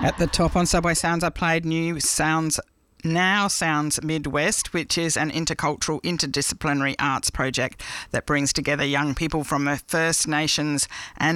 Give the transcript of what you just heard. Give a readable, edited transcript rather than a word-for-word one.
At the top on Subway Sounds, I played Now Sounds Midwest, which is an intercultural, interdisciplinary arts project that brings together young people from the First Nations and